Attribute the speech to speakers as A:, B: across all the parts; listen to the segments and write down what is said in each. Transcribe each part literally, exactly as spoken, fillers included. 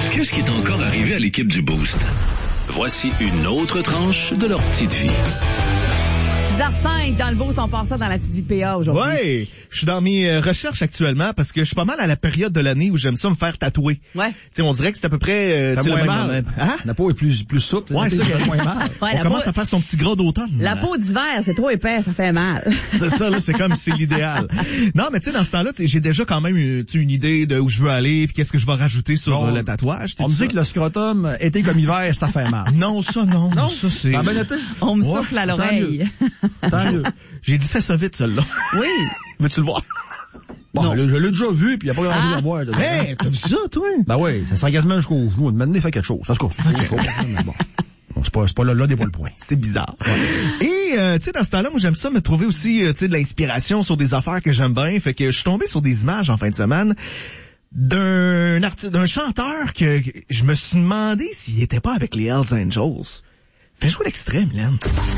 A: Qu'est-ce qui est encore arrivé à l'équipe du Boost? Voici une autre tranche de leur petite vie.
B: six heures cinq dans le Boost, on passe ça dans la petite vie de P A aujourd'hui.
C: Ouais, je suis dans mes euh, recherches actuellement parce que je suis pas mal à la période de l'année où j'aime ça me faire tatouer.
B: Ouais.
C: Tu sais, on dirait que c'est à peu près euh,
D: T'as
C: tu sais,
D: moins
C: le même
D: mal.
C: moment. Hein?
D: La peau est plus plus souple.
C: Ouais, ça
D: fait moins mal.
B: Ouais,
C: on
B: la
C: commence
B: peau,
C: à faire son petit gras d'automne.
B: la peau d'hiver, c'est trop épais, ça fait mal.
C: C'est ça, là, c'est comme, c'est l'idéal. Non, mais tu sais, dans ce temps-là, j'ai déjà quand même une, une idée de où je veux aller puis qu'est-ce que je vais rajouter sur
D: Bon,
C: euh, le tatouage.
D: On me dit que le scrotum, été comme hiver, ça fait mal.
C: Non, ça, non.
D: Non?
C: Ça, c'est...
D: Ça a bien été?
B: On me
C: Ouais,
B: souffle à
D: tant
B: l'oreille.
D: Tant mieux.
C: J'ai dit, fais ça vite, celle-là.
B: Oui.
C: Veux-tu le voir?
D: Bon,
B: Non.
D: je l'ai- je l'ai déjà vu, puis il n'y a pas grand-chose
B: Ah.
D: à voir. dedans.
C: Hey, t'as vu ça, toi?
D: Ben oui, ça sent quasiment jusqu'au genou. Maintenant, il fait quelque chose. Ça se coupe. C'est quelque chose, mais bon. Bon, c'est pas, c'est pas là, là des points le point.
C: C'est bizarre. Et, euh, tu sais, dans ce temps-là, moi, j'aime ça me trouver aussi, euh, tu sais, de l'inspiration sur des affaires que j'aime bien. Fait que je suis tombé sur des images en fin de semaine d'un artiste, d'un chanteur que que je me suis demandé s'il était pas avec les Hells Angels. Fais jouer l'extrait, Mylène.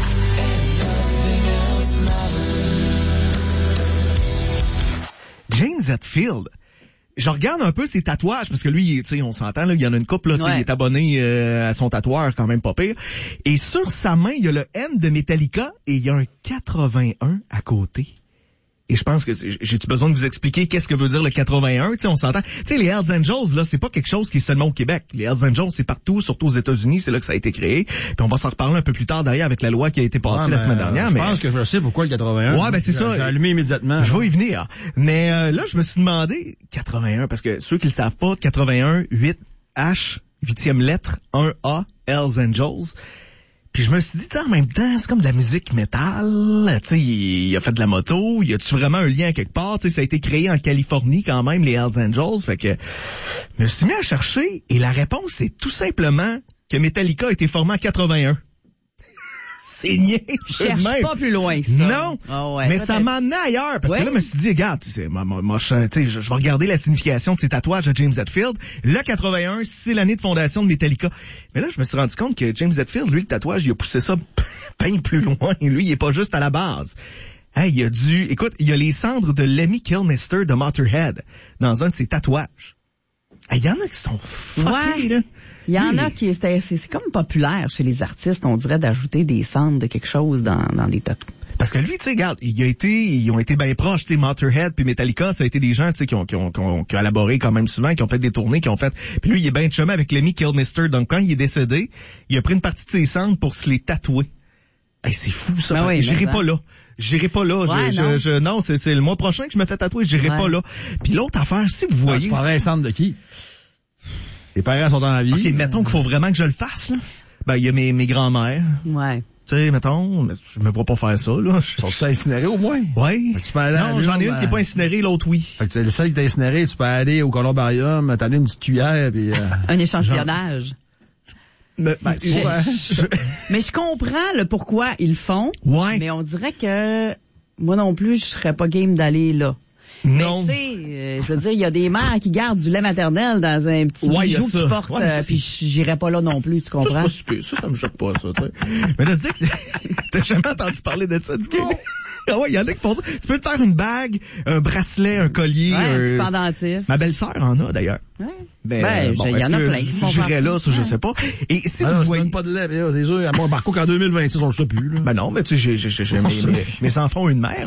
C: James Hetfield. Je regarde un peu ses tatouages, parce que lui, tu sais, on s'entend, là, il y en a une couple, là, tu sais,
B: Ouais.
C: il est abonné euh, à son tatoueur, quand même pas pire. Et sur sa main, il y a le M de Metallica et il y a un quatre-vingt-un à côté. Et je pense que c'est- j'ai-tu besoin de vous expliquer qu'est-ce que veut dire le quatre-vingt-un, tu sais, on s'entend. Tu sais, les Hells Angels, là, c'est pas quelque chose qui est seulement au Québec. Les Hells Angels, c'est partout, surtout aux États-Unis, c'est là que ça a été créé. Puis on va s'en reparler un peu plus tard d'ailleurs avec la loi qui a été passée
D: Ouais,
C: la
D: mais,
C: semaine dernière.
D: Je
C: mais
D: pense que je sais pourquoi le quatre-vingt-un.
C: Ouais, ben, c'est
D: J'ai-
C: ça.
D: J'ai allumé immédiatement.
C: je vais y venir. Mais euh, là, je me suis demandé, quatre-vingt-un, parce que ceux qui le savent pas, quatre-vingt-un, huit H, huitième lettre, un A, Hells Angels. Puis je me suis dit, tu sais, en même temps, c'est comme de la musique métal. Tu sais, il a fait de la moto. Y a-tu vraiment un lien quelque part? Tu sais, ça a été créé en Californie quand même, les Hells Angels. Fait que je me suis mis à chercher et la réponse, c'est tout simplement que Metallica a été formé en quatre-vingt-un. C'est niais, c'est
B: Cherche
C: même.
B: pas plus loin que ça.
C: Non,
B: Ah ouais,
C: mais
B: peut-être.
C: ça m'a amené ailleurs, parce
B: Ouais.
C: que là, je me suis dit, regarde, c'est, moi, moi, moi, je, tu sais, je, je vais regarder la signification de ces tatouages de James Hetfield. Le quatre-vingt-un, c'est l'année de fondation de Metallica. Mais là, je me suis rendu compte que James Hetfield, lui, le tatouage, il a poussé ça bien plus loin. Lui, il est pas juste à la base. Hey, il a dû, écoute, il y a les cendres de Lemmy Kilmister de Motorhead dans un de ses tatouages. Hey, il y en a qui sont fuckés,
B: Ouais.
C: là.
B: Il y en
C: Oui.
B: a qui, c'est, c'est, c'est comme populaire chez les artistes, on dirait, d'ajouter des cendres de quelque chose dans, dans des tatous.
C: Parce que lui, tu sais, regarde, il a été, ils ont été bien proches, tu sais, Motorhead puis Metallica, ça a été des gens, tu sais, qui ont, qui ont, qui ont collaboré quand même souvent, qui ont fait des tournées, qui ont fait, puis lui, il est bien de chemin avec Lemmy Kilmister, donc quand il est décédé, il a pris une partie de ses cendres pour se les tatouer. Hey, c'est fou, ça.
B: Ben oui,
C: J'irai
B: mais
C: pas
B: ça.
C: là. J'irai pas là.
B: Ouais,
C: je,
B: non.
C: je, je, non, c'est, c'est le mois prochain que je me fais tatouer, j'irai
B: Ouais.
C: pas là. Puis l'autre affaire, si vous
D: Tu
C: voyez...
D: prendrais un centre de qui? Les parents sont en la vie.
C: OK, mettons qu'il faut vraiment que je le fasse, là. Ben, il y a mes, mes grands-mères.
B: Ouais.
C: Tu sais, mettons, mais je me vois pas faire ça, là. Je-
D: Sont-ils incinérés au moins?
C: Ouais.
D: tu peux aller à
C: Non,
D: la
C: j'en ai
D: lune,
C: une qui est pas
D: euh,
C: incinérée, l'autre oui.
D: Fait que le seul qui est incinéré, tu peux aller au columbarium, t'amener une petite cuillère, puis... Euh,
B: Un échantillonnage.
C: Mais,
D: ben, tu vois, hein?
C: je-
B: Mais je comprends le pourquoi ils le font.
C: Ouais.
B: Mais on dirait que moi non plus, je serais pas game d'aller là.
C: Non.
B: Mais tu sais, euh, je veux dire, il y a des mères qui gardent du lait maternel dans un petit
C: Ouais, il y a
B: bijou
C: ça.
B: qu'ils portent,
C: Ouais, mais ça,
B: euh, puis j'irais pas là non plus, tu
C: Ça, c'est
B: comprends?
C: pas super. Ça, ça me choque pas, ça, tu sais. Mais là, c'est que t'as jamais entendu parler de ça, du coup. Ah ouais, il y en a qui font ça. Tu peux te faire une bague, un bracelet, un collier.
B: Ouais, un
C: un-
B: petit pendentif.
C: Ma belle-sœur en a, d'ailleurs.
B: Ouais.
C: Ben,
B: Ben,
C: euh, bon,
B: il y
C: est-ce
B: en a
C: que
B: plein qui se font
C: j'irais
B: faire
C: là,
B: ça.
C: ça, je
B: Ouais.
C: sais pas. Et si
D: Ah
C: vous
D: non, je
C: voyez...
D: donne pas de lait, mais, là, c'est sûr. À moi, par contre, en deux mille vingt-six, on le sait plus, là.
C: Ben non, mais tu sais, j'ai, j'ai, j'ai, j'ai- mes, mes, mes enfants ont une mère.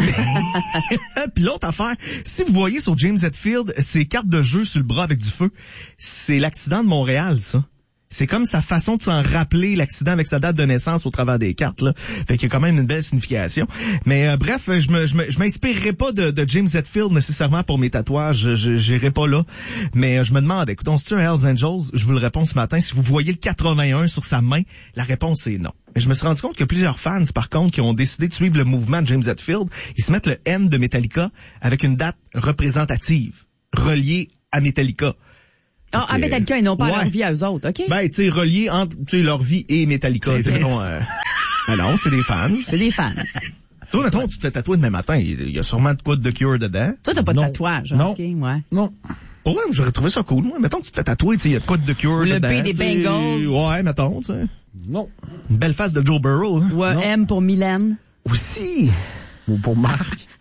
C: Mais- Puis l'autre affaire, si vous voyez sur James Hetfield, ses cartes de jeu sur le bras avec du feu, c'est l'accident de Montréal, ça. C'est comme sa façon de s'en rappeler, l'accident avec sa date de naissance au travers des cartes, là. Fait qu'il y a quand même une belle signification. Mais euh, bref, je me, je me, je m'inspirerai pas de, de James Hetfield nécessairement pour mes tatouages. Je, je- j'irai pas là. Mais euh, je me demande, écoutons, c'est-tu un Hells Angels? Je vous le réponds ce matin. Si vous voyez le quatre-vingt-un sur sa main, la réponse est non. Mais je me suis rendu compte que plusieurs fans, par contre, qui ont décidé de suivre le mouvement de James Hetfield, ils se mettent le M de Metallica avec une date représentative, reliée à Metallica.
B: Ah, à
C: Ok.
B: Metallica, ils n'ont pas
C: Ouais.
B: leur vie à eux autres, OK?
C: Ben, tu sais, relié entre tu sais, leur vie et Metallica.
B: C'est
C: Tu sais,
B: vrai.
C: mettons, euh, ben non, c'est des fans.
B: C'est des fans.
C: Toi, mettons, tu te fais tatouer demain matin, il y a sûrement de quoi de The Cure dedans.
B: Toi, t'as pas de
D: Non.
B: tatouage, hein,
D: Non.
B: OK, ouais.
D: Non.
C: Pour vrai, j'aurais trouvé ça cool. Moi. Mettons que tu te fais tatouer, tu sais, il y a de quoi de The Cure
B: Le
C: dedans.
B: P des
C: tu sais.
B: Bengals.
C: Ouais, mettons, tu sais.
D: Non.
C: Une belle face de Joe Burrow. Hein.
B: Ou un
D: Non.
B: M pour Mylène.
C: Aussi.
D: Ou pour Marc.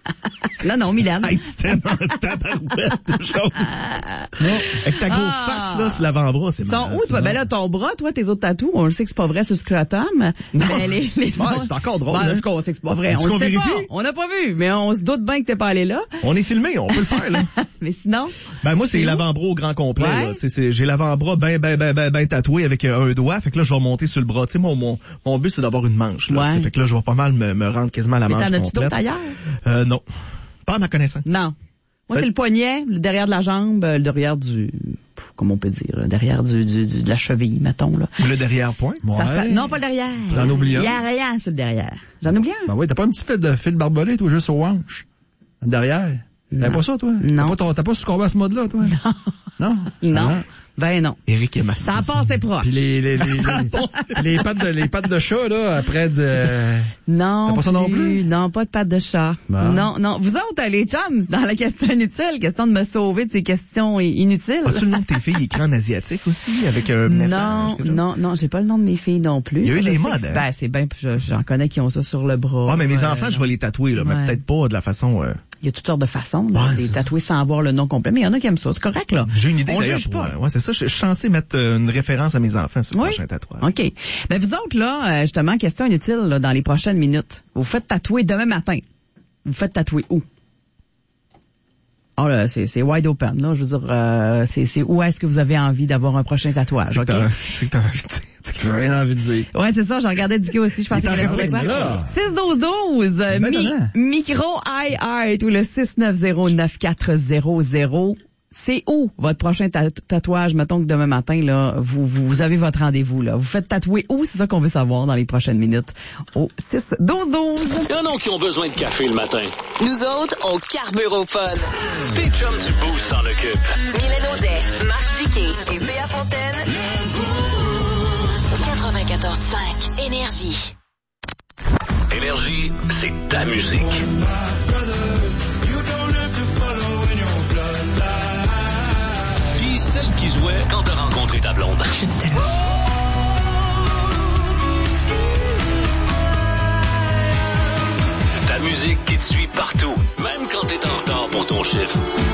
B: Non, non, Mylène.
C: Hey, tu t'aimes un tabarouette de choses. Non, avec ta grosse
B: Ah.
C: face, là, sur l'avant-bras, c'est
B: Ils
C: marrant.
B: sont où, toi? Ben là, ton bras, toi, tes autres tatous, on le sait que c'est pas vrai sur le scrotum. Mais les, les
C: Ouais,
B: autres-
C: c'est encore drôle,
B: Ben,
C: hein?
B: en tout cas, on sait que c'est pas vrai.
C: Est-ce
B: On le
C: qu'on
B: sait
C: vérifie?
B: pas. On n'a pas vu, mais on se doute bien que t'es pas allé là.
C: On est filmé, on peut le faire, là.
B: Mais sinon,
C: Ben, moi, c'est
B: C'est où?
C: l'avant-bras au grand complet,
B: Ouais.
C: là. Tu sais, c'est- j'ai l'avant-bras ben, ben, ben, ben, ben tatoué avec un doigt. Fait que là, je vais monter sur le bras. Tu sais, moi, mon, mon but, c'est d'avoir une manche, là.
B: Ouais.
C: Tu sais, fait que là, je vais pas mal me, me rendre quasiment à la
B: mais
C: manche
B: t'en as-tu
C: complète.
B: d'autres ailleurs?
C: Euh, non. Pas à ma connaissance.
B: Non. Moi,
C: Euh,
B: c'est le poignet, le derrière de la jambe, le derrière du, pff, comment on peut dire, derrière du, du, du- de la cheville, mettons, là.
C: Le derrière-point.
B: Ça, ça- non, pas le derrière.
D: J'en oublie un.
B: Il y a rien sur le derrière. J'en oublie un.
D: Ben oui, t'as pas un petit fil de fil barbelé, toi, juste aux hanches. Derrière. T'as
B: Non.
D: pas ça, toi?
B: Non.
D: T'as pas, ton- t'as pas succombé à ce mode-là, toi? Non. Non?
B: Non.
D: Ah.
B: Ben non.
C: Éric et ma
B: Ça a passé proche.
D: Puis les, les, les,
C: Ça
D: les,
C: passe.
D: les pattes de, les pattes de chat, là, après de...
B: Non.
D: T'as pas ça non plus?
B: Non, pas de pattes de chat.
D: Bon.
B: Non, non. Vous autres, les chums, dans la question inutile, question de me sauver de ces questions i- inutiles.
C: As-tu le nom de tes filles écrit en asiatique aussi, avec un message?
B: Non,
C: quelque chose?
B: non, non, j'ai pas le nom de mes filles non plus.
C: Il y a eu
B: Ça, je
C: les
B: sais
C: modes,
B: que-
C: hein?
B: Ben, c'est bien, je- j'en connais qui ont ça sur le bras.
C: Ah, mais mes
B: Euh,
C: enfants, je vais les tatouer, là, mais
B: ouais.
C: peut-être pas de la façon... euh,
B: Il y a toutes sortes de façons de
C: Ouais,
B: les
C: c'est
B: tatouer sans avoir le nom complet, mais il y en a qui aiment ça. C'est correct, là.
C: J'ai une idée
B: On
C: d'ailleurs.
B: juge
C: pour-
B: pas.
C: Ouais, c'est ça. Je je suis censé mettre euh, une référence à mes enfants sur le
B: Oui.
C: prochain tatouage.
B: OK. Mais vous autres, là, euh, justement, question inutile, là, dans les prochaines minutes. Vous faites tatouer demain matin. Vous faites tatouer où? Oh là, c'est, c'est wide open, là. Je veux dire, euh, c'est, c'est où est-ce que vous avez envie d'avoir un prochain tatouage,
C: C'est que
B: OK?
C: t'as c'est que t'as envie de dire.
D: J'ai rien envie de dire.
B: Ouais, c'est ça, j'en regardais Dicky aussi, je pensais
C: Il est
B: qu'il
C: en
B: allait dire
C: réflexe,
B: quoi.
C: là.
B: six douze douze, euh,
D: Ben
B: mi-
D: dedans.
B: micro iHeart ou le six neuf zéro neuf quatre zéro zéro. C'est où votre prochain ta- tatouage? Mettons que demain matin, là, vous, vous, vous avez votre rendez-vous, là. Vous faites tatouer où? C'est ça qu'on veut savoir dans les prochaines minutes. Au six douze douze.
A: Il y en a qui ont besoin de café le matin.
E: Nous autres, on carbure au fun.
A: Tes chums du Boost s'en occupent.
E: Mylène Audet, Marc Diquet et Béa Fontaine. quatre-vingt-quatorze cinq Énergie.
A: Énergie, c'est ta musique. Puis celle qui jouait quand t'as rencontré ta blonde. Ta musique qui te suit partout, même quand t'es en retard pour ton chiffre.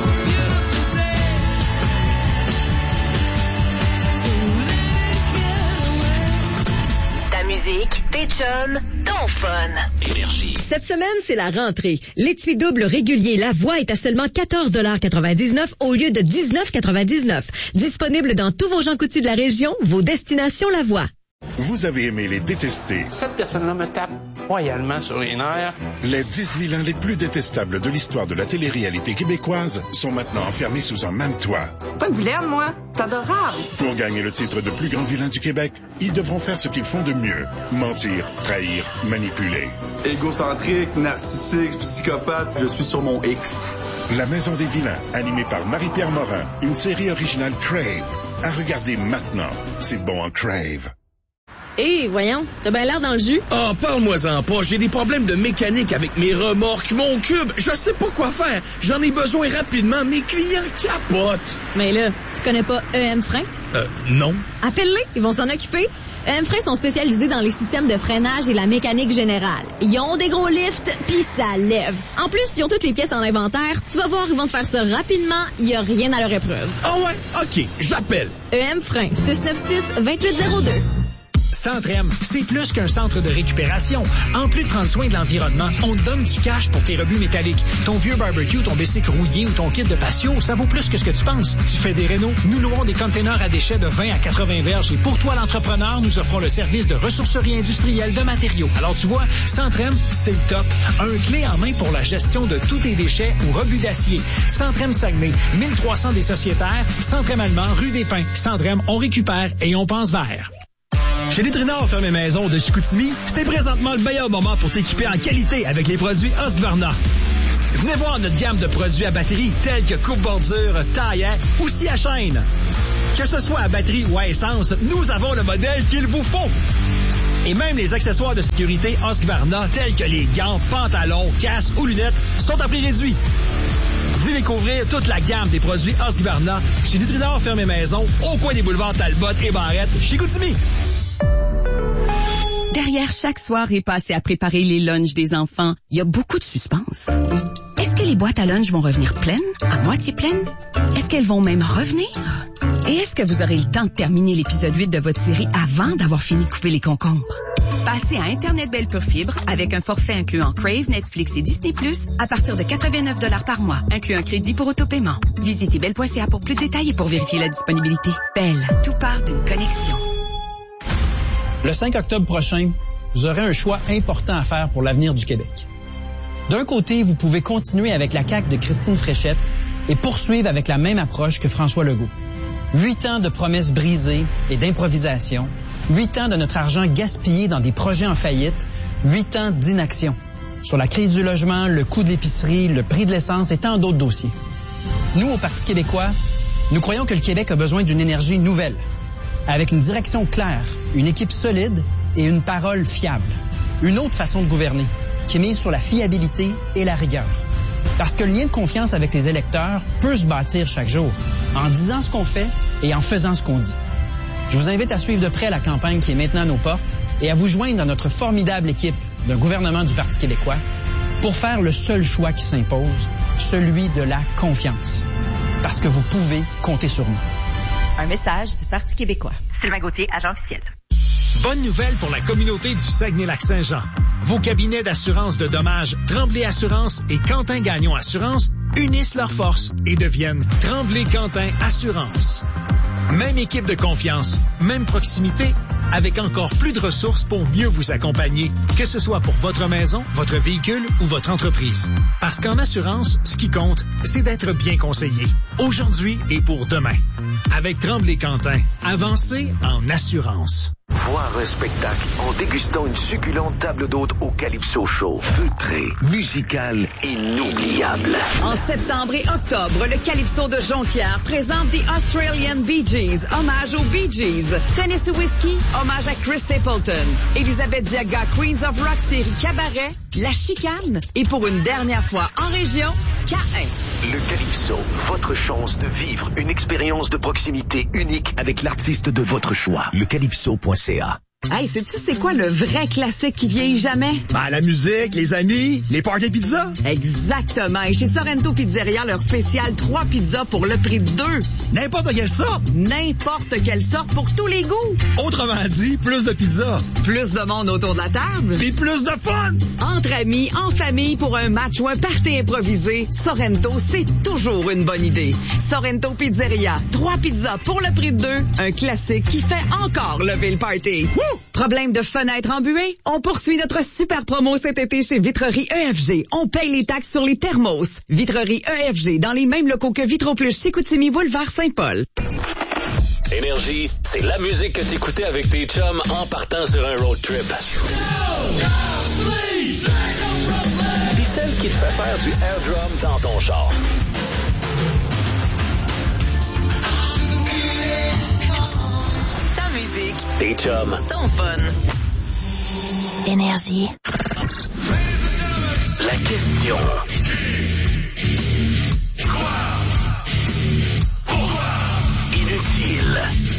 E: Ta musique, tes chums, ton fun.
A: Énergie.
F: Cette semaine, c'est la rentrée. L'étui double régulier La Voix est à seulement quatorze quatre-vingt-dix-neuf au lieu de dix-neuf quatre-vingt-dix-neuf. Disponible dans tous vos Jean Coutu de la région, vos destinations La Voix.
G: Vous avez aimé les détester,
H: Cette personne-là me tape royalement sur les nerfs.
G: les dix vilains les plus détestables de l'histoire de la télé-réalité québécoise sont maintenant enfermés sous un même toit.
I: Pas une vilaine, moi. C'est adorable.
G: Pour gagner le titre de plus grand vilain du Québec, ils devront faire ce qu'ils font de mieux. Mentir, trahir, manipuler.
J: Égocentrique, narcissique, psychopathe, je suis sur mon X.
G: La Maison des vilains, animée par Marie-Pierre Morin, une série originale Crave. À regarder maintenant, c'est bon en Crave.
F: Hé, voyons, t'as bien l'air dans le jus.
K: Ah, parle-moi-en pas. J'ai des problèmes de mécanique avec mes remorques, mon cube. Je sais pas quoi faire. J'en ai besoin rapidement. Mes clients capotent.
F: Mais là, tu connais pas E M Frein?
K: Euh, non.
F: Appelle-les, ils vont s'en occuper. E M Frein sont spécialisés dans les systèmes de freinage et la mécanique générale. Ils ont des gros lifts, puis ça lève. En plus, ils ont toutes les pièces en inventaire. Tu vas voir, ils vont te faire ça rapidement. Il y a rien à leur épreuve.
K: Ah ouais? OK, j'appelle.
F: E M Frein, six neuf six, deux huit zéro deux.
L: Centrem, c'est plus qu'un centre de récupération. En plus de prendre soin de l'environnement, on te donne du cash pour tes rebuts métalliques. Ton vieux barbecue, ton bicycle rouillé ou ton kit de patio, ça vaut plus que ce que tu penses. Tu fais des rénaux, nous louons des containers à déchets de vingt à quatre-vingts verges et pour toi l'entrepreneur, nous offrons le service de ressourcerie industrielle de matériaux. Alors tu vois, Centrem, c'est le top. Un clé en main pour la gestion de tous tes déchets ou rebuts d'acier. Centrem Saguenay, mille trois cents des sociétaires, Centrem Allemand, rue des Pins. Centrem, on récupère et on pense vert.
M: Chez Nutrinor Ferme Maison de Chicoutimi, c'est présentement le meilleur moment pour t'équiper en qualité avec les produits Husqvarna. Venez voir notre gamme de produits à batterie tels que coupe-bordure, tailleur ou scie à chaîne. Que ce soit à batterie ou à essence, nous avons le modèle qu'il vous faut. Et même les accessoires de sécurité Husqvarna tels que les gants, pantalons, casques ou lunettes sont à prix réduit. Venez découvrir toute la gamme des produits Husqvarna chez Nutrinor Ferme Maison au coin des boulevards Talbot et Barrette, Chicoutimi.
N: Derrière chaque soirée passée à préparer les lunchs des enfants, il y a beaucoup de suspense. Est-ce que les boîtes à lunch vont revenir pleines, à moitié pleines? Est-ce qu'elles vont même revenir? Et est-ce que vous aurez le temps de terminer l'épisode huit de votre série avant d'avoir fini de couper les concombres? Passez à Internet Belle Pure Fibre avec un forfait incluant Crave, Netflix et Disney plus, à partir de quatre-vingt-neuf dollars par mois, inclut un crédit pour autopaiement. Visitez belle point c a pour plus de détails et pour vérifier la disponibilité. Belle, tout part d'une connexion.
O: Le cinq octobre prochain, vous aurez un choix important à faire pour l'avenir du Québec. D'un côté, vous pouvez continuer avec la C A Q de Christine Fréchette et poursuivre avec la même approche que François Legault. Huit ans de promesses brisées et d'improvisation, huit ans de notre argent gaspillé dans des projets en faillite, huit ans d'inaction. Sur la crise du logement, le coût de l'épicerie, le prix de l'essence et tant d'autres dossiers. Nous, au Parti québécois, nous croyons que le Québec a besoin d'une énergie nouvelle, avec une direction claire, une équipe solide et une parole fiable. Une autre façon de gouverner, qui mise sur la fiabilité et la rigueur. Parce que le lien de confiance avec les électeurs peut se bâtir chaque jour, en disant ce qu'on fait et en faisant ce qu'on dit. Je vous invite à suivre de près la campagne qui est maintenant à nos portes et à vous joindre à notre formidable équipe d'un gouvernement du Parti québécois pour faire le seul choix qui s'impose, celui de la confiance. Parce que vous pouvez compter sur nous.
P: Un message du Parti québécois.
Q: Sylvain Gauthier, agent officiel.
L: Bonne nouvelle pour la communauté du Saguenay-Lac-Saint-Jean. Vos cabinets d'assurance de dommages Tremblay Assurance et Quentin Gagnon Assurance unissent leurs forces et deviennent Tremblay-Quentin Assurance. Même équipe de confiance, même proximité, avec encore plus de ressources pour mieux vous accompagner, que ce soit pour votre maison, votre véhicule ou votre entreprise. Parce qu'en assurance, ce qui compte, c'est d'être bien conseillé, aujourd'hui et pour demain. Avec Tremblay-Quentin, avancez en assurance.
R: Voir un spectacle en dégustant une succulente table d'hôte au Calypso Show. Feutré, musical, inoubliable.
B: En septembre et octobre, le Calypso de Jonquière présente The Australian Bee Gees, hommage aux Bee Gees. Tennessee Whiskey, hommage à Chris Stapleton. Elisabeth Diaga, Queens of Rock série Cabaret, La Chicane. Et pour une dernière fois en région, K un.
R: Le Calypso, votre chance de vivre une expérience de proximité unique avec l'artiste de votre choix. Le calypso point c a.
B: Hey, sais-tu c'est quoi le vrai classique qui vieillit jamais?
D: Ben, la musique, les amis, les parties pizza.
B: Exactement. Et chez Sorrento Pizzeria, leur spécial trois pizzas pour le prix de deux.
D: N'importe quelle sorte.
B: N'importe quelle sorte pour tous les goûts.
D: Autrement dit, plus de pizza.
B: Plus de monde autour de la table.
D: Puis plus de fun.
B: Entre amis, en famille, pour un match ou un party improvisé, Sorrento, c'est toujours une bonne idée. Sorrento Pizzeria, trois pizzas pour le prix de deux. Un classique qui fait encore lever le party. Woo! Problème de fenêtre embuée? On poursuit notre super promo cet été chez Vitrerie E F G. On paye les taxes sur les thermos. Vitrerie E F G, dans les mêmes locaux que Vitro-Plus, Chicoutimi, Boulevard Saint-Paul.
A: Énergie, c'est la musique que t'écoutais avec tes chums en partant sur un road trip. Puis celle qui te fait faire du air drum dans ton char.
E: Musique,
A: tes chums,
E: ton fun. Énergie.
A: La question. Quoi? Pourquoi? Inutile.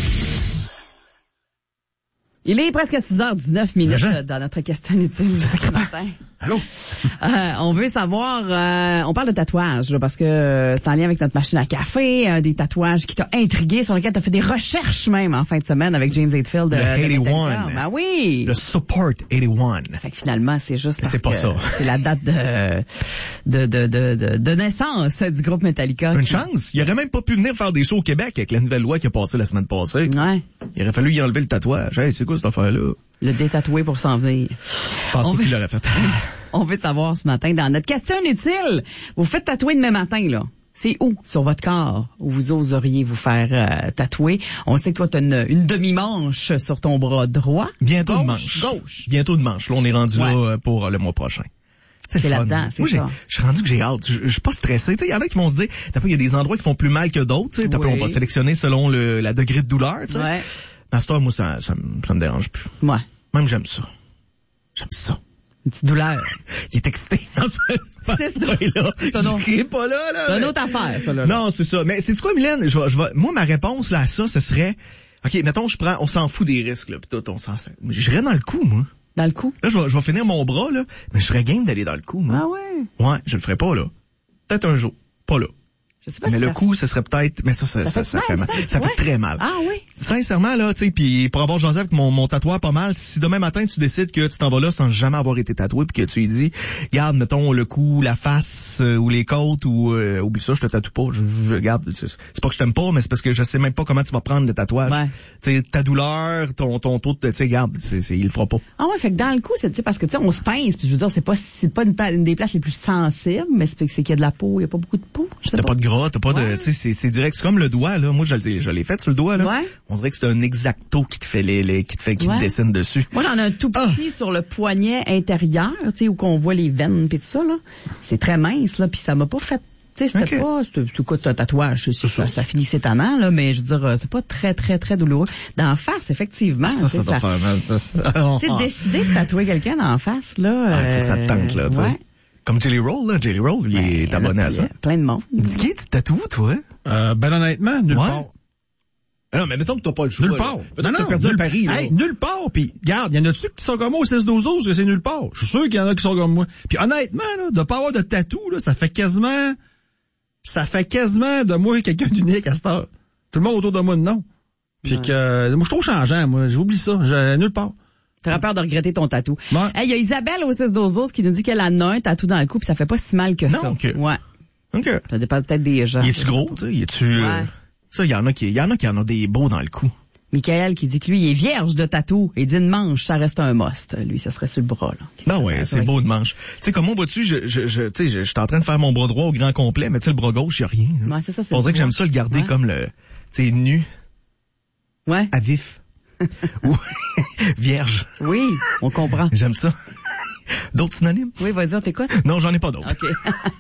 B: Il est presque six heures dix-neuf minutes euh, dans notre question inutile ce matin.
D: Allô?
B: Euh, on veut savoir, euh, on parle de tatouage, là, parce que euh, c'est en lien avec notre machine à café, euh, des tatouages qui t'ont intrigué, sur lesquels t'as fait des recherches même en fin de semaine avec James Hetfield de,
C: le
B: de
C: eighty-one.
B: Ben oui.
C: Le Support eighty-one.
B: Fait que finalement, c'est juste parce
C: c'est pas
B: que
C: ça.
B: c'est la date de, de, de, de, de, de naissance du groupe Metallica.
C: Une
B: qui...
C: chance. Il aurait même pas pu venir faire des shows au Québec avec la nouvelle loi qui a passé la semaine passée.
B: Ouais.
C: Il aurait fallu y enlever le tatouage. Hey, c'est quoi cette affaire-là?
B: Le détatouer pour s'en venir.
C: Je pense
B: on
C: pas
B: veut...
C: qu'il l'aurait fait.
B: On veut savoir ce matin, dans notre question inutile, vous faites tatouer demain matin, là. C'est où sur votre corps où vous oseriez vous faire euh, tatouer? On sait que toi, tu as une, une demi-manche sur ton bras droit.
C: Bientôt
B: gauche,
C: de manche.
B: Gauche.
C: Bientôt de manche. Là, on est rendu
B: ouais.
C: là pour le mois prochain.
B: C'est, c'est là-dedans, c'est
C: Moi,
B: ça.
C: Je suis rendu que j'ai hâte. Je suis pas stressé. Il y en a qui vont se dire, il y a des endroits qui font plus mal que d'autres. Oui. On va sélectionner selon le la degré de douleur. T'sais. Ouais. Master, moi, ça, ça, ça me dérange plus.
B: Ouais.
C: Même j'aime ça. J'aime ça.
B: Une petite douleur.
C: Il est excité. Non, c'est, c'est, c'est là. Je crie pas là, là.
B: C'est une autre affaire, ça, là.
C: Non, c'est ça. Mais c'est quoi, Mylène? Je vais, je vais, moi, ma réponse, là, à ça, ce serait, OK, mettons, je prends, on s'en fout des risques, là, pis tout, on s'en, j'irais dans le coup, moi.
B: Dans le cou?
C: Là, je vais, je vais finir mon bras, là, mais je serais game d'aller dans le cou, moi.
B: Ah ouais?
C: Ouais, je le ferais pas, là. Peut-être un jour. Pas là.
B: Je sais pas
C: mais
B: si
C: le
B: ça...
C: coup, ce serait peut-être, mais ça, ça, ça,
B: ça,
C: ça,
B: fait,
C: ça,
B: mal,
C: fait, mal.
B: ça,
C: ça
B: ouais.
C: fait très mal.
B: Ah oui?
C: Sincèrement, là, tu sais, puis pour avoir jasé avec mon, mon tatoueur pas mal, si demain matin tu décides que tu t'en vas là sans jamais avoir été tatoué puis que tu lui dis, regarde, mettons, le cou, la face, euh, ou les côtes, ou, euh, oublie ça, je te tatoue pas, je, je garde, c'est, c'est pas que je t'aime pas, mais c'est parce que je sais même pas comment tu vas prendre le tatouage.
B: Ouais.
C: Tu sais, ta douleur, ton, ton taux, tu sais, regarde, c'est, c'est, il le fera pas.
B: Ah ouais, fait que dans le cou, c'est, tu sais, parce que, tu sais, on se pince, puis je veux dire, c'est pas, c'est pas une, une des places les plus sensibles, mais c'est, c'est qu'il y a de la peau, il y a pas beaucoup de peau.
C: T'as pas. pas de gras, t'as pas
B: ouais.
C: de, tu sais, c'est, c'est direct, c'est comme le doigt, là. Moi, je, je l'ai fait sur le doigt, là.
B: Ouais.
C: On dirait que c'est un exacto qui te fait les, les qui te fait, qui ouais. te dessine dessus.
B: Moi, j'en ai un tout petit ah. sur le poignet intérieur, tu sais, où qu'on voit les veines pis tout ça, là. C'est très mince, là, puis ça m'a pas fait, tu sais, c'était okay. pas, c'était, c'est quoi, c'est un tatouage, c'est, c'est ça, ça finit s'étonnant, là, mais je veux dire, c'est pas très, très, très douloureux. D'en face, effectivement.
C: Ça, ça doit faire mal, ça.
B: Tu sais, décider de tatouer quelqu'un d'en face, là.
C: Ah, il faut que ça te tente, là, tu sais. Ouais. Comme Jelly Roll, là. Jelly Roll, il ben, est abonné à ça.
B: Plein de monde.
C: Dis qui tu tatoues, toi?
D: Euh, ben, honnêtement, nulle ouais. part.
C: Ah non, mais mettons que t'as pas le choix.
D: Nulle part.
C: Non, non, t'as perdu
D: nulle,
C: Paris, là.
D: Hey, nulle part. Puis, regarde, il y en a-tu qui sont comme moi au six douze douze que c'est nulle part? Je suis sûr qu'il y en a qui sont comme moi. Puis, honnêtement, là, de pas avoir de tatou, là, ça fait quasiment, ça fait quasiment de moi quelqu'un d'unique à cette heure. Tout le monde autour de moi, non. Puis ouais. que, euh, moi, je suis trop changeant, moi. J'oublie ça. J'ai nulle part.
B: T'auras peur de regretter ton tatou.
C: Ouais.
B: Hey, il y a Isabelle au six douze douze qui nous dit qu'elle en a un tatou dans le cou, puis ça fait pas si mal que
C: non,
B: ça.
C: Okay.
B: Ouais.
C: OK.
B: Ça dépend peut-être des gens.
C: Il est-tu gros, tu sais? Il est-tu,
B: ouais.
C: euh... Ça, il y en a qui, il y en a qui en ont des beaux dans le cou.
B: Michael qui dit que lui, il est vierge de tatou. Il dit une manche, ça reste un must. Lui, ça serait sur le bras, là.
C: Ben ouais, c'est beau de manche. Tu sais, comment vois-tu, je, je, je, tu sais, je, je suis en train de faire mon bras droit au grand complet, mais tu sais, le bras gauche, il y a rien.
B: Ouais, c'est ça, c'est
C: on dirait que j'aime ça le garder ouais. comme le, tu sais, nu.
B: Ouais.
C: À vif. Ou vierge.
B: Oui, on comprend.
C: J'aime ça. D'autres synonymes?
B: Oui, vas-y, on t'écoute.
C: Non, j'en ai pas d'autres.
B: OK.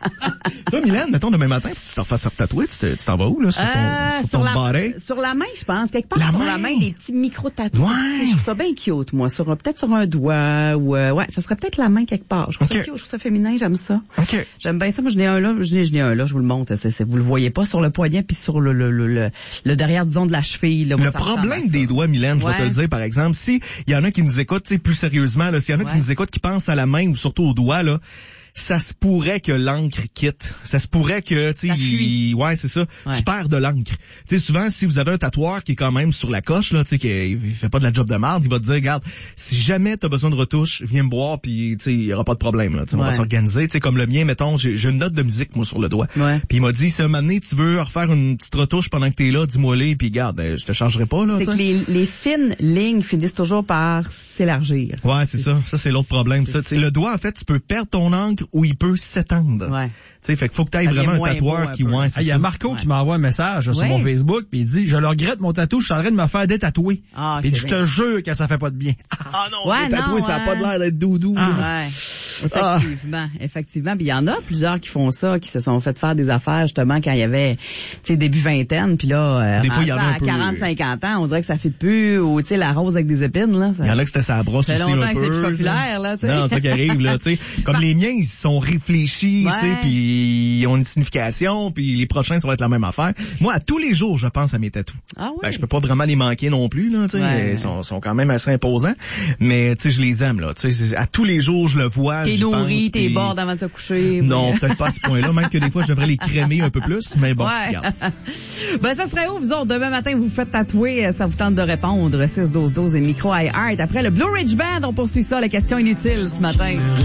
C: Toi, Mylène, mettons demain matin, tu t'en refasses tatouer, tu, tu t'en vas où, là, sur ton,
B: euh,
C: sur
B: sur
C: ton
B: la,
C: barret?
B: Sur la main, je pense. Quelque part
C: la
B: sur
C: main.
B: la main, des petits micro-tatouages.
C: Ouais.
B: Je trouve ça bien cute, moi. Sur, peut-être sur un doigt, ou, euh, ouais, ça serait peut-être la main quelque part. Je trouve okay. ça cute, je trouve ça féminin, j'aime ça.
C: OK.
B: J'aime bien ça. Moi, je n'ai un là, je n'ai, je n'ai un là, je vous le montre. C'est, c'est, vous le voyez pas sur le poignet, puis sur le, le, le, le, le derrière, disons, de la cheville, là. Moi,
C: le problème des doigts, Mylène, je ouais. vais te le dire, par exemple, si il y en a qui nous écoutent, tu sais, plus sérieusement, là, s'il y en a ouais. qui nous écoutent, qui pensent à la main, ou surtout au doigt, là, ça se pourrait que l'encre quitte. Ça se pourrait que, tu sais, il... ouais, c'est ça. Ouais. Tu perds de l'encre. Tu sais, souvent, si vous avez un tatoueur qui est quand même sur la coche, là, tu sais, qui fait pas de la job de merde, il va te dire, regarde, si jamais t'as besoin de retouche, viens me voir, puis tu sais, il y aura pas de problème, là. Tu sais, ouais. on va s'organiser. Tu sais, comme le mien, mettons, j'ai, j'ai une note de musique, moi, sur le doigt.
B: Ouais.
C: Puis il m'a dit, si un moment donné, tu veux refaire une petite retouche pendant que t'es là, dis-moi-les, puis garde, je te changerai pas, là.
B: C'est
C: t'sais.
B: que les, les fines lignes finissent toujours par s'élargir.
C: Ouais, c'est, c'est ça. Ça, c'est l'autre problème. Ça, le doigt, en fait, tu peux perdre ton encre ou il peut s'étendre.
B: Ouais.
C: Tu sais, fait qu'il faut que tu ailles vraiment un tatoueur qui, ouais,
D: il y a Marco ouais. qui m'envoie un message là, ouais. sur mon Facebook, puis il dit, je le regrette mon tatou, je suis en train de me faire détatouer.
B: Ah,
C: puis
D: je te jure que ça fait pas de bien.
C: Ah non,
B: ouais,
C: détatouer, ça a pas l'air d'être doudou.
B: Ah. Ouais. Effectivement, ah. effectivement. Puis il y en a plusieurs qui font ça, qui se sont fait faire des affaires justement quand il y avait, tu sais, début vingtaine, puis là,
C: des fois, il y en a un
B: à
C: peu...
B: quarante cinquante ans, on dirait que ça fait plus, ou tu sais, la rose avec des épines, là. Ça...
C: Il y en a que c'était sa brosse aussi un peu.
B: Ça fait longtemps que c'est populaire, là, tu sais.
C: Non, c'est ça qui arrive, là, tu sais. Comme les miens, ils sont réfléchis, tu sais, puis ils ont une signification, puis les prochains, ça va être la même affaire. Moi, à tous les jours, je pense à mes tatous.
B: Ah oui?
C: Ben, je peux pas vraiment les manquer non plus, là, tu sais. Ouais. Ils sont, sont quand même assez imposants. Mais, tu sais, je les aime, là. Tu sais, à tous les jours, je le vois.
B: T'es nourri, t'es bordes avant de se coucher.
C: Non, mais... peut-être pas à ce point-là. Même que des fois, je devrais les crémer un peu plus. Mais bon,
B: ouais.
C: regarde.
B: Ben, ça serait où, vous autres? Demain matin, vous vous faites tatouer. Ça vous tente de répondre. six douze douze et micro iHeart. Après le Blue Ridge Band, on poursuit ça. La question inutile ce matin.